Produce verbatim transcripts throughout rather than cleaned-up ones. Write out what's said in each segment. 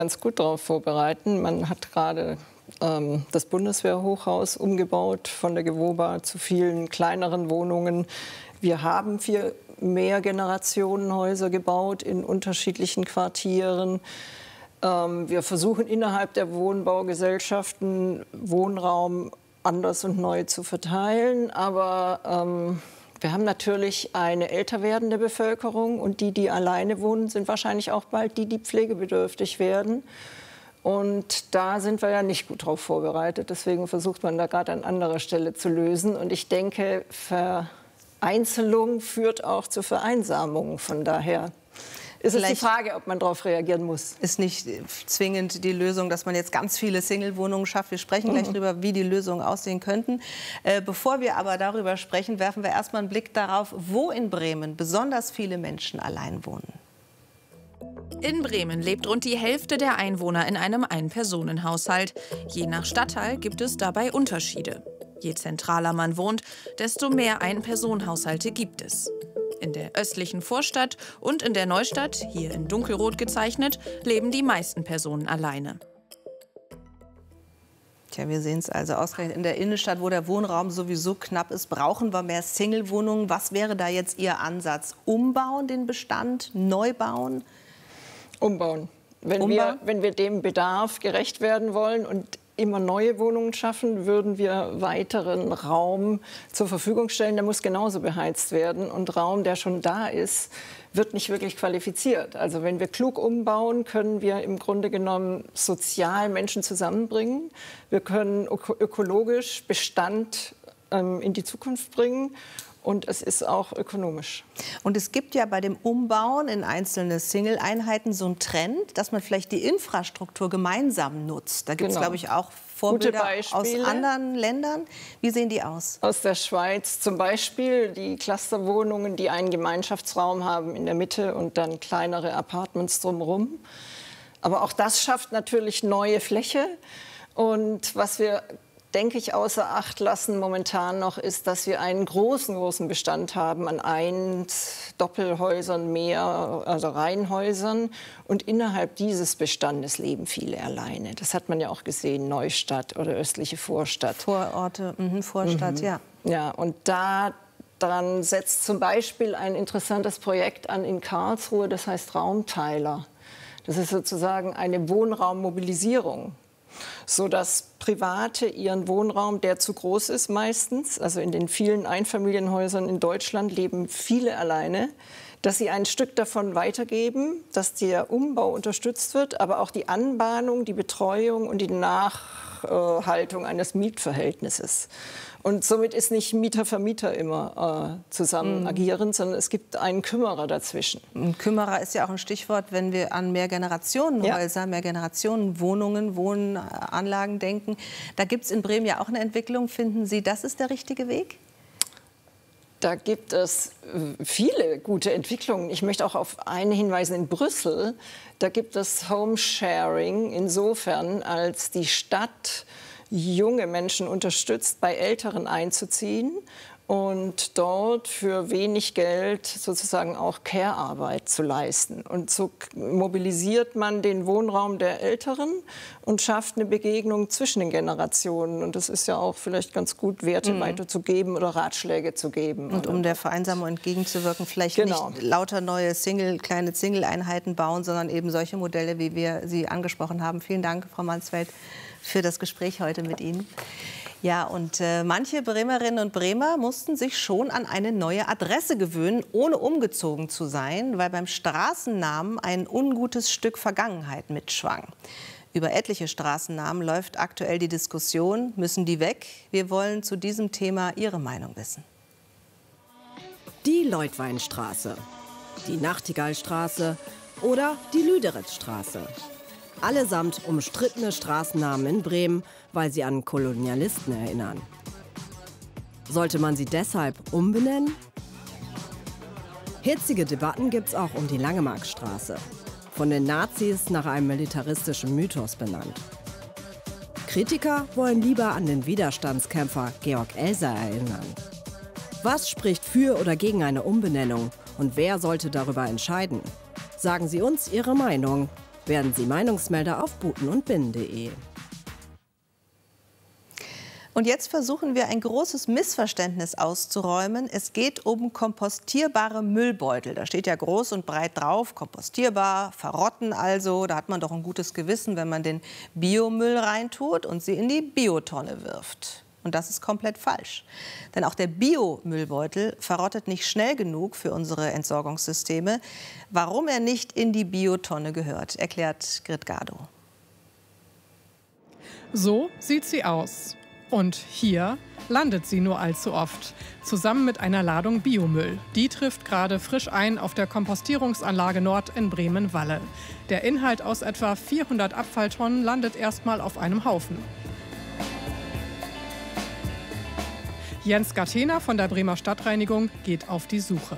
ganz gut darauf vorbereiten. Man hat gerade ähm, das Bundeswehrhochhaus umgebaut von der Gewoba zu vielen kleineren Wohnungen. Wir haben vier Mehrgenerationenhäuser gebaut in unterschiedlichen Quartieren. Ähm, wir versuchen innerhalb der Wohnbaugesellschaften Wohnraum anders und neu zu verteilen. Aber ähm, wir haben natürlich eine älter werdende Bevölkerung und die, die alleine wohnen, sind wahrscheinlich auch bald die, die pflegebedürftig werden. Und da sind wir ja nicht gut darauf vorbereitet. Deswegen versucht man da gerade an anderer Stelle zu lösen. Und ich denke, Vereinzelung führt auch zu Vereinsamung. Von daher ist es die Frage, ob man darauf reagieren muss. Ist nicht zwingend die Lösung, dass man jetzt ganz viele Single-Wohnungen schafft. Wir sprechen mhm. gleich darüber, wie die Lösungen aussehen könnten. Äh, bevor wir aber darüber sprechen, werfen wir erstmal einen Blick darauf, wo in Bremen besonders viele Menschen allein wohnen. In Bremen lebt rund die Hälfte der Einwohner in einem Ein-Personen-Haushalt. Je nach Stadtteil gibt es dabei Unterschiede. Je zentraler man wohnt, desto mehr Ein-Personen-Haushalte gibt es. In der östlichen Vorstadt und in der Neustadt, hier in dunkelrot gezeichnet, leben die meisten Personen alleine. Tja, wir sehen es also ausgerechnet in der Innenstadt, wo der Wohnraum sowieso knapp ist, brauchen wir mehr Single-Wohnungen. Was wäre da jetzt Ihr Ansatz? Umbauen den Bestand, neu bauen? Umbauen. Wenn, Umbauen? Wir, wenn wir dem Bedarf gerecht werden wollen und immer neue Wohnungen schaffen, würden wir weiteren Raum zur Verfügung stellen. Der muss genauso beheizt werden. Und Raum, der schon da ist, wird nicht wirklich qualifiziert. Also wenn wir klug umbauen, können wir im Grunde genommen sozial Menschen zusammenbringen. Wir können öko ökologisch Bestand ähm, in die Zukunft bringen. Und es ist auch ökonomisch. Und es gibt ja bei dem Umbauen in einzelne Single-Einheiten so einen Trend, dass man vielleicht die Infrastruktur gemeinsam nutzt. Da gibt es, genau, glaube ich, auch Vorbilder aus anderen Ländern. Wie sehen die aus? Aus der Schweiz zum Beispiel die Clusterwohnungen, die einen Gemeinschaftsraum haben in der Mitte und dann kleinere Apartments drumherum. Aber auch das schafft natürlich neue Fläche. Und was wir, denke ich, außer Acht lassen momentan noch, ist, dass wir einen großen, großen Bestand haben an Ein-, Doppelhäusern, Mehr-, also Reihenhäusern. Und innerhalb dieses Bestandes leben viele alleine. Das hat man ja auch gesehen, Neustadt oder östliche Vorstadt. Vororte, mhm, Vorstadt, mhm. ja. Ja, und da daran setzt zum Beispiel ein interessantes Projekt an in Karlsruhe, das heißt Raumteiler. Das ist sozusagen eine Wohnraummobilisierung, sodass Private ihren Wohnraum, der zu groß ist meistens, also in den vielen Einfamilienhäusern in Deutschland leben viele alleine, dass sie ein Stück davon weitergeben, dass der Umbau unterstützt wird, aber auch die Anbahnung, die Betreuung und die Nachhaltung eines Mietverhältnisses. Und somit ist nicht Mieter-Vermieter immer äh, zusammen mm. agieren, sondern es gibt einen Kümmerer dazwischen. Ein Kümmerer ist ja auch ein Stichwort, wenn wir an Mehrgenerationenhäuser, ja. Mehrgenerationenwohnungen, Wohnanlagen denken. Da gibt es in Bremen ja auch eine Entwicklung. Finden Sie, das ist der richtige Weg? Da gibt es viele gute Entwicklungen. Ich möchte auch auf eine hinweisen in Brüssel. Da gibt es Homesharing insofern, als die Stadt junge Menschen unterstützt, bei Älteren einzuziehen und dort für wenig Geld sozusagen auch Care-Arbeit zu leisten. Und so mobilisiert man den Wohnraum der Älteren und schafft eine Begegnung zwischen den Generationen. Und das ist ja auch vielleicht ganz gut, Werte mhm. weiterzugeben oder Ratschläge zu geben. Und um der Vereinsamung entgegenzuwirken, vielleicht genau. nicht lauter neue Single, kleine Single-Einheiten bauen, sondern eben solche Modelle, wie wir sie angesprochen haben. Vielen Dank, Frau Mansfeld, für das Gespräch heute mit Ihnen. Ja, und äh, manche Bremerinnen und Bremer mussten sich schon an eine neue Adresse gewöhnen, ohne umgezogen zu sein, weil beim Straßennamen ein ungutes Stück Vergangenheit mitschwang. Über etliche Straßennamen läuft aktuell die Diskussion, müssen die weg? Wir wollen zu diesem Thema Ihre Meinung wissen. Die Leutweinstraße, die Nachtigallstraße oder die Lüderitzstraße. Allesamt umstrittene Straßennamen in Bremen, weil sie an Kolonialisten erinnern. Sollte man sie deshalb umbenennen? Hitzige Debatten gibt es auch um die Langemarkstraße. Von den Nazis nach einem militaristischen Mythos benannt. Kritiker wollen lieber an den Widerstandskämpfer Georg Elser erinnern. Was spricht für oder gegen eine Umbenennung und wer sollte darüber entscheiden? Sagen Sie uns Ihre Meinung. Werden Sie Meinungsmelder auf buten und binnen punkt de. Und jetzt versuchen wir, ein großes Missverständnis auszuräumen. Es geht um kompostierbare Müllbeutel. Da steht ja groß und breit drauf, kompostierbar, verrotten also. Da hat man doch ein gutes Gewissen, wenn man den Biomüll reintut und sie in die Biotonne wirft. Und das ist komplett falsch. Denn auch der Biomüllbeutel verrottet nicht schnell genug für unsere Entsorgungssysteme. Warum er nicht in die Biotonne gehört, erklärt Grit Gado. So sieht sie aus. Und hier landet sie nur allzu oft, zusammen mit einer Ladung Biomüll. Die trifft gerade frisch ein auf der Kompostierungsanlage Nord in Bremen-Walle. Der Inhalt aus etwa vierhundert Abfalltonnen landet erstmal auf einem Haufen. Jens Gathener von der Bremer Stadtreinigung geht auf die Suche.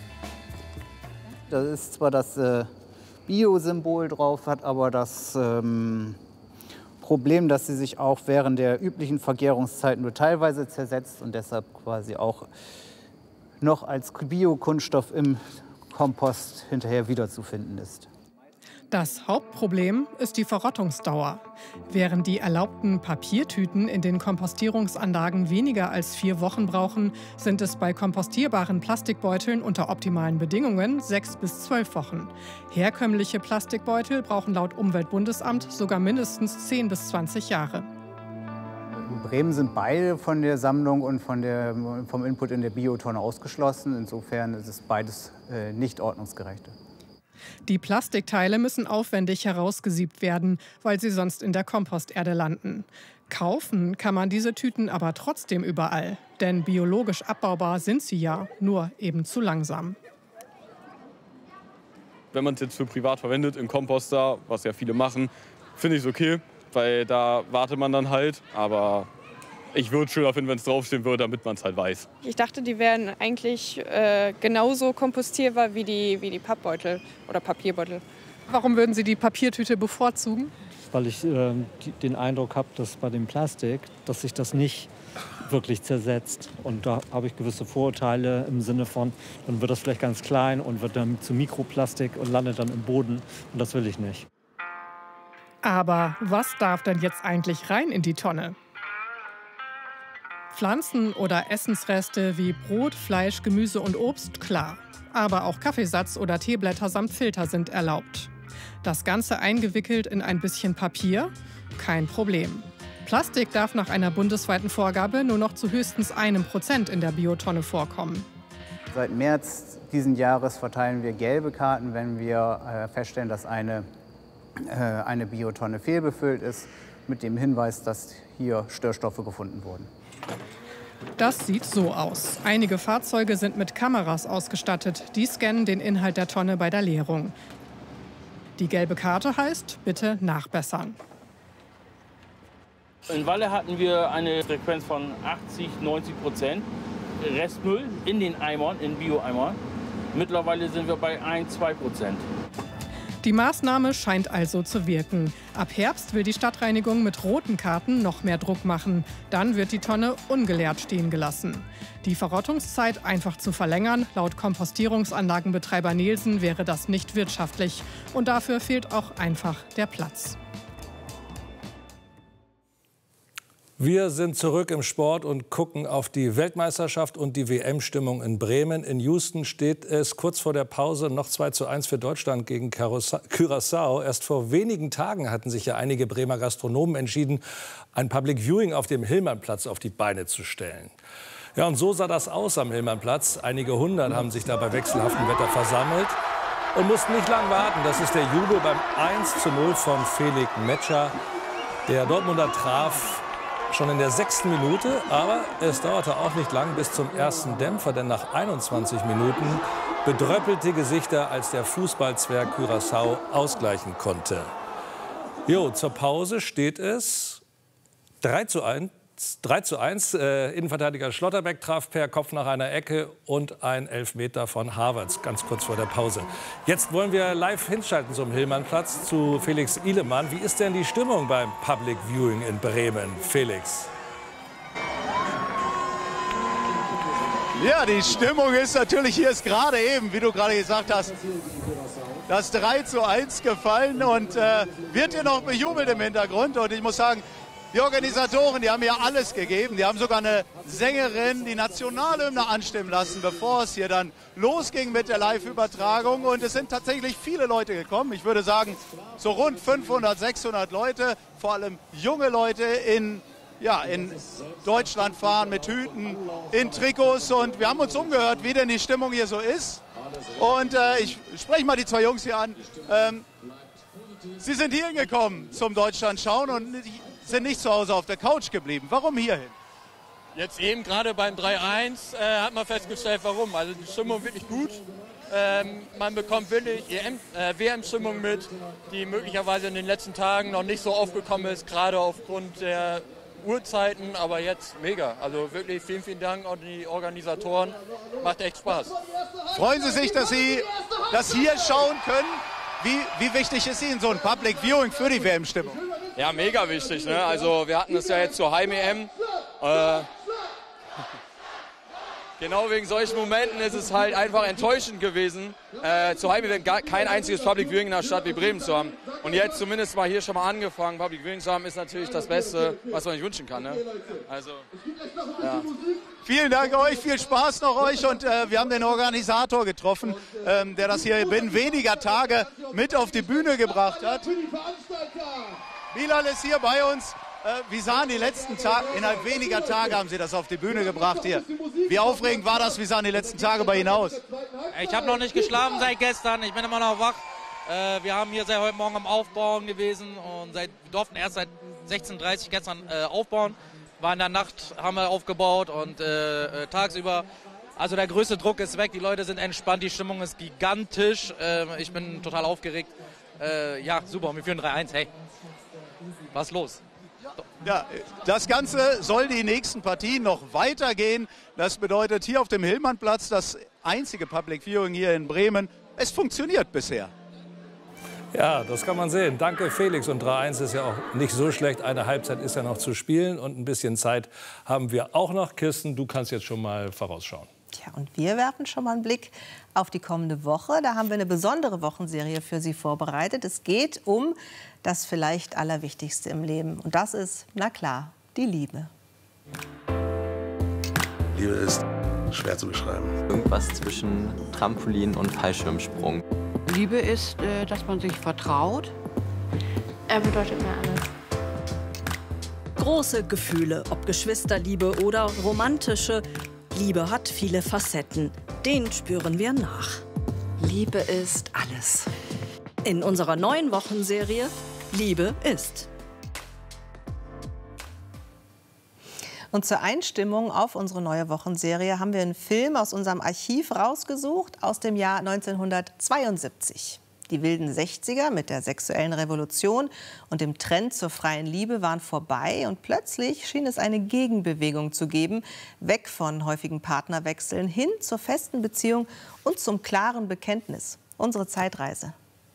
Da ist zwar das äh, Bio-Symbol drauf, hat aber das ähm Problem, dass sie sich auch während der üblichen Vergärungszeit nur teilweise zersetzt und deshalb quasi auch noch als Biokunststoff im Kompost hinterher wiederzufinden ist. Das Hauptproblem ist die Verrottungsdauer. Während die erlaubten Papiertüten in den Kompostierungsanlagen weniger als vier Wochen brauchen, sind es bei kompostierbaren Plastikbeuteln unter optimalen Bedingungen sechs bis zwölf Wochen. Herkömmliche Plastikbeutel brauchen laut Umweltbundesamt sogar mindestens zehn bis zwanzig Jahre. In Bremen sind beide von der Sammlung und von der, vom Input in der Biotonne ausgeschlossen. Insofern ist es beides äh, nicht ordnungsgerecht. Die Plastikteile müssen aufwendig herausgesiebt werden, weil sie sonst in der Komposterde landen. Kaufen kann man diese Tüten aber trotzdem überall, denn biologisch abbaubar sind sie ja, nur eben zu langsam. Wenn man es jetzt für privat verwendet, im Komposter, was ja viele machen, finde ich es okay, weil da wartet man dann halt. Aber ich würde es schöner finden, wenn es draufstehen würde, damit man es halt weiß. Ich dachte, die wären eigentlich äh, genauso kompostierbar wie die, wie die Pappbeutel oder Papierbeutel. Warum würden Sie die Papiertüte bevorzugen? Weil ich äh, die, den Eindruck habe, dass bei dem Plastik, dass sich das nicht wirklich zersetzt. Und da habe ich gewisse Vorurteile im Sinne von, dann wird das vielleicht ganz klein und wird dann zu Mikroplastik und landet dann im Boden. Und das will ich nicht. Aber was darf denn jetzt eigentlich rein in die Tonne? Pflanzen- oder Essensreste wie Brot, Fleisch, Gemüse und Obst, klar. Aber auch Kaffeesatz oder Teeblätter samt Filter sind erlaubt. Das Ganze eingewickelt in ein bisschen Papier? Kein Problem. Plastik darf nach einer bundesweiten Vorgabe nur noch zu höchstens einem Prozent in der Biotonne vorkommen. Seit März diesen Jahres verteilen wir gelbe Karten, wenn wir äh, feststellen, dass eine, äh, eine Biotonne fehlbefüllt ist, mit dem Hinweis, dass hier Störstoffe gefunden wurden. Das sieht so aus. Einige Fahrzeuge sind mit Kameras ausgestattet. Die scannen den Inhalt der Tonne bei der Leerung. Die gelbe Karte heißt, bitte nachbessern. In Walle hatten wir eine Frequenz von achtzig, neunzig Prozent Restmüll in den Eimern, in Bio-Eimern. Mittlerweile sind wir bei ein, zwei Prozent. Die Maßnahme scheint also zu wirken. Ab Herbst will die Stadtreinigung mit roten Karten noch mehr Druck machen. Dann wird die Tonne ungeleert stehen gelassen. Die Verrottungszeit einfach zu verlängern, laut Kompostierungsanlagenbetreiber Nielsen wäre das nicht wirtschaftlich. Und dafür fehlt auch einfach der Platz. Wir sind zurück im Sport und gucken auf die Weltmeisterschaft und die W M-Stimmung in Bremen. In Houston steht es kurz vor der Pause noch zwei zu eins für Deutschland gegen Curaçao. Erst vor wenigen Tagen hatten sich ja einige Bremer Gastronomen entschieden, ein Public Viewing auf dem Hillmannplatz auf die Beine zu stellen. Ja, und so sah das aus am Hillmannplatz. Einige hundert haben sich da bei wechselhaftem Wetter versammelt und mussten nicht lang warten. Das ist der Jubel beim eins zu null von Felix Metscher. Der Dortmunder traf schon in der sechsten Minute, aber es dauerte auch nicht lang bis zum ersten Dämpfer, denn nach einundzwanzig Minuten bedröppelte Gesichter, als der Fußballzwerg Curaçao ausgleichen konnte. Jo, zur Pause steht es drei zu eins. drei zu eins. Äh, Innenverteidiger Schlotterbeck traf per Kopf nach einer Ecke und ein Elfmeter von Havertz, ganz kurz vor der Pause. Jetzt wollen wir live hinschalten zum Hillmannplatz zu Felix Ihlemann. Wie ist denn die Stimmung beim Public Viewing in Bremen? Felix. Ja, die Stimmung ist natürlich, hier ist gerade eben, wie du gerade gesagt hast, das drei zu eins gefallen und äh, wird hier noch bejubelt im Hintergrund. Und ich muss sagen, die Organisatoren, die haben ja alles gegeben. Die haben sogar eine Sängerin die Nationalhymne anstimmen lassen, bevor es hier dann losging mit der Live-Übertragung. Und es sind tatsächlich viele Leute gekommen. Ich würde sagen, so rund fünfhundert, sechshundert Leute, vor allem junge Leute in, ja, in Deutschland fahren mit Hüten, in Trikots. Und wir haben uns umgehört, wie denn die Stimmung hier so ist. Und äh, ich spreche mal die zwei Jungs hier an. Ähm, Sie sind hier hingekommen zum Deutschland schauen und sind nicht zu Hause auf der Couch geblieben. Warum hierhin? Jetzt eben gerade beim drei eins äh, hat man festgestellt, warum. Also die Stimmung wirklich gut. Ähm, man bekommt wirklich äh, W M-Stimmung mit, die möglicherweise in den letzten Tagen noch nicht so aufgekommen ist, gerade aufgrund der Uhrzeiten, aber jetzt mega. Also wirklich vielen, vielen Dank an die Organisatoren. Macht echt Spaß. Freuen Sie sich, dass Sie das hier schauen können? Wie, wie wichtig ist Ihnen so ein Public Viewing für die W M-Stimmung? Ja, mega wichtig. Ne? Also wir hatten es ja jetzt zur Heim-E M. Äh, genau wegen solchen Momenten ist es halt einfach enttäuschend gewesen, äh, zur Heim-E M kein einziges Public Viewing in einer Stadt wie Bremen zu haben. Und jetzt zumindest mal hier schon mal angefangen, Public Viewing zu haben, ist natürlich das Beste, was man sich wünschen kann. Ne? Also, ja. Vielen Dank euch, viel Spaß noch euch und äh, wir haben den Organisator getroffen, ähm, der das hier binnen weniger Tage mit auf die Bühne gebracht hat. Bilal ist hier bei uns. Äh, wie sahen die letzten Tage, innerhalb weniger Tage haben Sie das auf die Bühne gebracht hier. Wie aufregend war das, wie sahen die letzten Tage bei Ihnen aus? Ich habe noch nicht geschlafen seit gestern, ich bin immer noch wach. Äh, wir haben hier seit heute Morgen am Aufbauen gewesen und seit, wir durften erst seit sechzehn Uhr dreißig gestern äh, aufbauen. War in der Nacht, haben wir aufgebaut und äh, äh, tagsüber. Also der größte Druck ist weg, die Leute sind entspannt, die Stimmung ist gigantisch. Äh, ich bin total aufgeregt. Äh, ja, super, wir führen drei eins, hey, was ist los? Ja, das Ganze soll die nächsten Partien noch weitergehen. Das bedeutet hier auf dem Hillmannplatz das einzige Public Viewing hier in Bremen. Es funktioniert bisher. Ja, das kann man sehen. Danke, Felix. Und drei eins ist ja auch nicht so schlecht. Eine Halbzeit ist ja noch zu spielen. Und ein bisschen Zeit haben wir auch noch. Kirsten, du kannst jetzt schon mal vorausschauen. Tja, und wir werfen schon mal einen Blick auf die kommende Woche. Da haben wir eine besondere Wochenserie für Sie vorbereitet. Es geht um das vielleicht Allerwichtigste im Leben. Und das ist, na klar, die Liebe. Liebe ist schwer zu beschreiben. Irgendwas zwischen Trampolin und Fallschirmsprung. Liebe ist, äh, dass man sich vertraut. Er bedeutet mir alles. Große Gefühle, ob Geschwisterliebe oder romantische. Liebe hat viele Facetten. Den spüren wir nach. Liebe ist alles. In unserer neuen Wochenserie Liebe ist. Und zur Einstimmung auf unsere neue Wochenserie haben wir einen Film aus unserem Archiv rausgesucht, aus dem Jahr neunzehnhundertzweiundsiebzig. Die wilden Sechziger mit der sexuellen Revolution und dem Trend zur freien Liebe waren vorbei. Und plötzlich schien es eine Gegenbewegung zu geben, weg von häufigen Partnerwechseln hin zur festen Beziehung und zum klaren Bekenntnis. Unsere Zeitreise.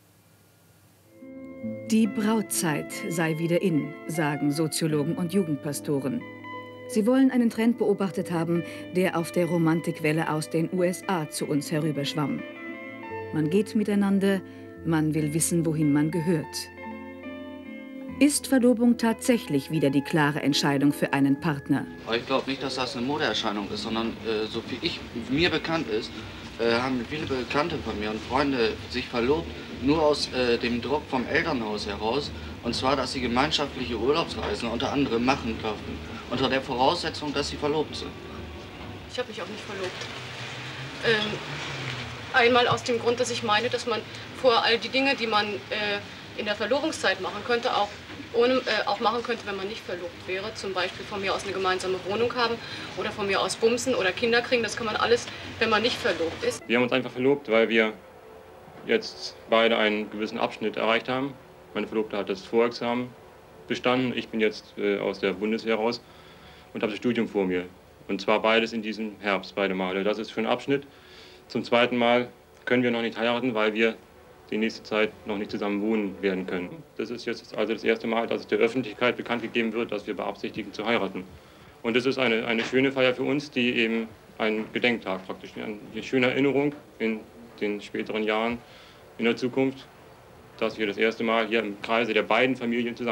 Die Brautzeit sei wieder in, sagen Soziologen und Jugendpastoren. Sie wollen einen Trend beobachtet haben, der auf der Romantikwelle aus den U S A zu uns herüberschwamm. Man geht miteinander, man will wissen, wohin man gehört. Ist Verlobung tatsächlich wieder die klare Entscheidung für einen Partner? Ich glaube nicht, dass das eine Modeerscheinung ist, sondern äh, so viel ich, mir bekannt ist, äh, haben viele Bekannte von mir und Freunde sich verlobt, nur aus äh, dem Druck vom Elternhaus heraus. Und zwar, dass sie gemeinschaftliche Urlaubsreisen unter anderem machen dürfen. Unter der Voraussetzung, dass sie verlobt sind. Ich habe mich auch nicht verlobt. Ähm, einmal aus dem Grund, dass ich meine, dass man vor all die Dinge, die man äh, in der Verlobungszeit machen könnte, auch, ohne, äh, auch machen könnte, wenn man nicht verlobt wäre. Zum Beispiel von mir aus eine gemeinsame Wohnung haben oder von mir aus bumsen oder Kinder kriegen. Das kann man alles, wenn man nicht verlobt ist. Wir haben uns einfach verlobt, weil wir jetzt beide einen gewissen Abschnitt erreicht haben. Meine Verlobte hat das Vorexamen bestanden. Ich bin jetzt äh, aus der Bundeswehr raus und habe das Studium vor mir. Und zwar beides in diesem Herbst, beide Male. Das ist für einen Abschnitt. Zum zweiten Mal können wir noch nicht heiraten, weil wir die nächste Zeit noch nicht zusammen wohnen werden können. Das ist jetzt also das erste Mal, dass es der Öffentlichkeit bekannt gegeben wird, dass wir beabsichtigen zu heiraten. Und das ist eine, eine schöne Feier für uns, die eben ein Gedenktag praktisch, eine schöne Erinnerung in den späteren Jahren in der Zukunft, dass wir das erste Mal hier im Kreise der beiden Familien zusammen